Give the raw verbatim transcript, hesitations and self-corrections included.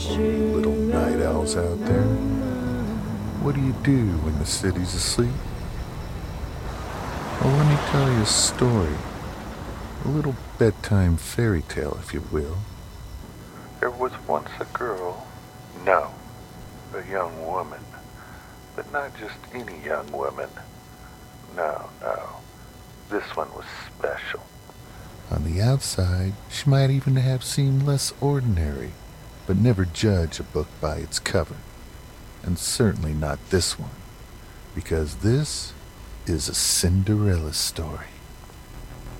You little night owls out there. What do you do when the city's asleep? Well, let me tell you a story. A little bedtime fairy tale, if you will. There was once a girl, no, a young woman, but not just any young woman. No, no, this one was special. On the outside, she might even have seemed less ordinary, but never judge a book by its cover. And certainly not this one, because this is a Cinderella story.